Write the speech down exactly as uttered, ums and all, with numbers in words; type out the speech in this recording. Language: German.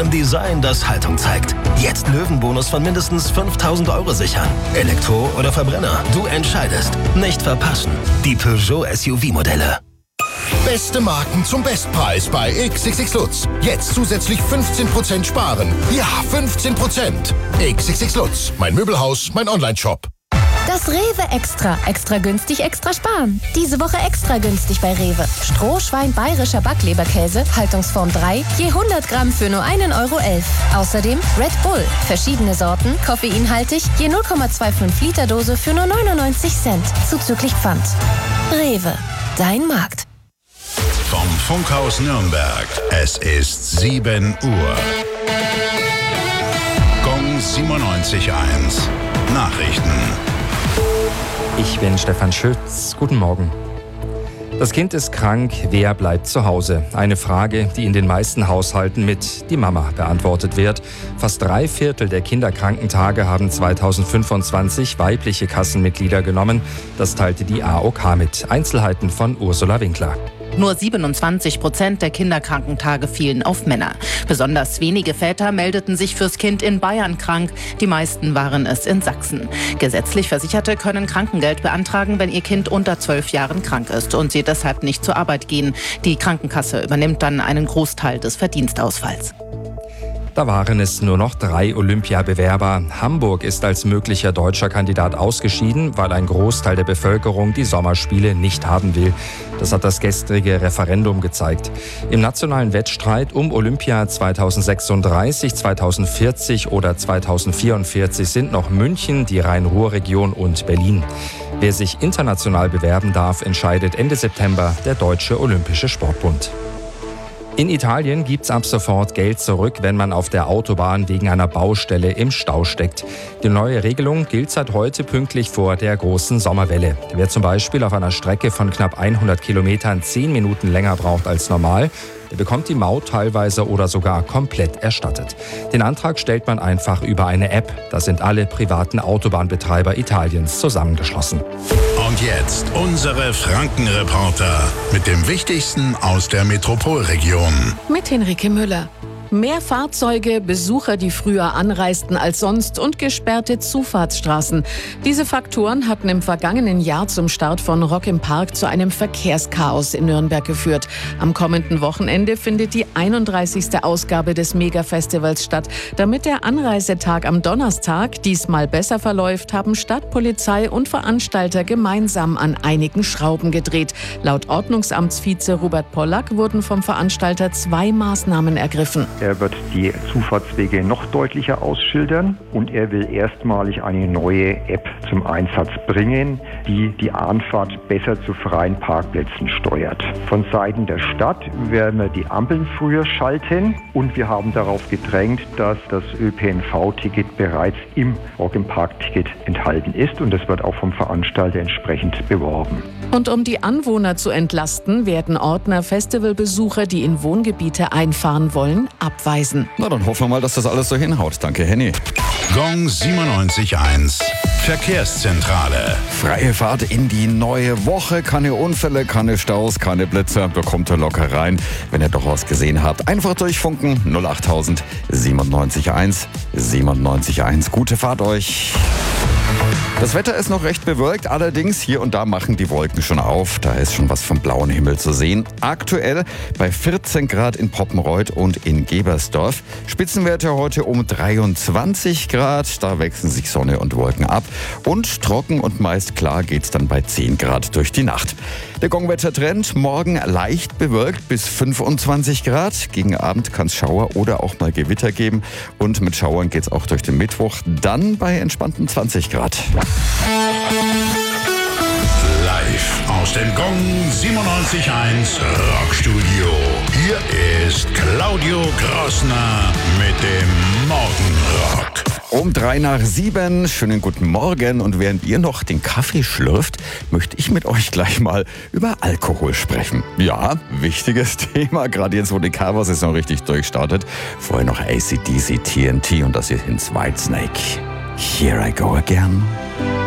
einem Design, das Haltung zeigt. Jetzt Löwenbonus von mindestens fünftausend Euro sichern. Elektro oder Verbrenner, du entscheidest. Nicht verpassen. Die Peugeot S U V-Modelle. Beste Marken zum Bestpreis bei X X X Lutz. Jetzt zusätzlich fünfzehn Prozent sparen. Ja, fünfzehn Prozent. X X X Lutz, mein Möbelhaus, mein Onlineshop. Das Rewe Extra. Extra günstig, extra sparen. Diese Woche extra günstig bei Rewe. Strohschwein bayerischer Backleberkäse, Haltungsform drei, je hundert Gramm für nur einen Euro elf. Außerdem Red Bull. Verschiedene Sorten, koffeinhaltig, je null Komma fünfundzwanzig Liter Dose für nur neunundneunzig Cent. Zuzüglich Pfand. Rewe. Dein Markt. Vom Funkhaus Nürnberg. Es ist sieben Uhr. Gong siebenundneunzig Komma eins. Nachrichten. Ich bin Stefan Schütz. Guten Morgen. Das Kind ist krank, wer bleibt zu Hause? Eine Frage, die in den meisten Haushalten mit die Mama beantwortet wird. Fast drei Viertel der Kinderkrankentage haben zweitausendfünfundzwanzig weibliche Kassenmitglieder genommen. Das teilte die A O K mit. Einzelheiten von Ursula Winkler. Nur siebenundzwanzig Prozent der Kinderkrankentage fielen auf Männer. Besonders wenige Väter meldeten sich fürs Kind in Bayern krank. Die meisten waren es in Sachsen. Gesetzlich Versicherte können Krankengeld beantragen, wenn ihr Kind unter zwölf Jahren krank ist und sie deshalb nicht zur Arbeit gehen. Die Krankenkasse übernimmt dann einen Großteil des Verdienstausfalls. Da waren es nur noch drei Olympiabewerber. Hamburg ist als möglicher deutscher Kandidat ausgeschieden, weil ein Großteil der Bevölkerung die Sommerspiele nicht haben will. Das hat das gestrige Referendum gezeigt. Im nationalen Wettstreit um Olympia zweitausendsechsunddreißig, zweitausendvierzig oder zweitausendvierundvierzig sind noch München, die Rhein-Ruhr-Region und Berlin. Wer sich international bewerben darf, entscheidet Ende September der Deutsche Olympische Sportbund. In Italien gibt's ab sofort Geld zurück, wenn man auf der Autobahn wegen einer Baustelle im Stau steckt. Die neue Regelung gilt seit heute pünktlich vor der großen Sommerwelle. Wer zum Beispiel auf einer Strecke von knapp hundert Kilometern zehn Minuten länger braucht als normal, der bekommt die Maut teilweise oder sogar komplett erstattet. Den Antrag stellt man einfach über eine App. Da sind alle privaten Autobahnbetreiber Italiens zusammengeschlossen. Und jetzt unsere Frankenreporter mit dem Wichtigsten aus der Metropolregion. Mit Henrike Müller. Mehr Fahrzeuge, Besucher, die früher anreisten als sonst und gesperrte Zufahrtsstraßen. Diese Faktoren hatten im vergangenen Jahr zum Start von Rock im Park zu einem Verkehrschaos in Nürnberg geführt. Am kommenden Wochenende findet die einunddreißigste Ausgabe des Mega-Festivals statt. Damit der Anreisetag am Donnerstag diesmal besser verläuft, haben Stadtpolizei und Veranstalter gemeinsam an einigen Schrauben gedreht. Laut Ordnungsamtsvize Robert Pollack wurden vom Veranstalter zwei Maßnahmen ergriffen. Er wird die Zufahrtswege noch deutlicher ausschildern und er will erstmalig eine neue App zum Einsatz bringen, die die Anfahrt besser zu freien Parkplätzen steuert. Von Seiten der Stadt werden wir die Ampeln früher schalten und wir haben darauf gedrängt, dass das Ö P N V-Ticket bereits im Rock im Park-Ticket enthalten ist und das wird auch vom Veranstalter entsprechend beworben. Und um die Anwohner zu entlasten, werden Ordner Festivalbesucher, die in Wohngebiete einfahren wollen, abweisen. Na, dann hoffen wir mal, dass das alles so hinhaut. Danke, Henny. Gong siebenundneunzig Komma eins. Verkehrszentrale. Freie Fahrt in die neue Woche. Keine Unfälle, keine Staus, keine Blitzer. Bekommt ihr locker rein. Wenn ihr doch was gesehen habt, einfach durchfunken. null achttausend siebenundneunzig Komma eins. siebenundneunzig Komma eins. Gute Fahrt euch. Das Wetter ist noch recht bewölkt, allerdings hier und da machen die Wolken schon auf. Da ist schon was vom blauen Himmel zu sehen. Aktuell bei vierzehn Grad in Poppenreuth und in Gebersdorf. Spitzenwerte heute um dreiundzwanzig Grad. Da wechseln sich Sonne und Wolken ab. Und trocken und meist klar geht's dann bei zehn Grad durch die Nacht. Der Gongwettertrend, morgen leicht bewölkt bis fünfundzwanzig Grad. Gegen Abend kann es Schauer oder auch mal Gewitter geben. Und mit Schauern geht's auch durch den Mittwoch. Dann bei entspannten zwanzig Grad. Live aus dem Gong siebenundneunzig Komma eins Rockstudio. Hier ist Claudio Grossner mit dem Morgenrock. Um drei nach sieben, schönen guten Morgen. Und während ihr noch den Kaffee schlürft, möchte ich mit euch gleich mal über Alkohol sprechen. Ja, wichtiges Thema, gerade jetzt, wo die Coversaison richtig durchstartet. Vorher noch A C D C, T N T und das hier ins Whitesnake. Here I go again.